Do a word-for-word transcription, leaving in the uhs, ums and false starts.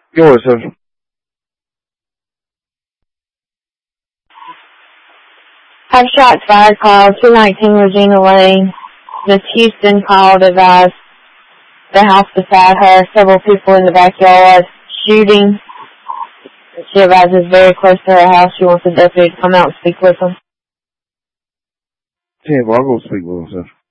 Yours, sir. Have shots fired call, two nineteen Regina Lane. Miss Houston called, advised the house beside her, several people in the backyard shooting. She advises very close to her house. She wants a deputy to come out and speak with them. Yeah, well, I'll go speak with him, sir.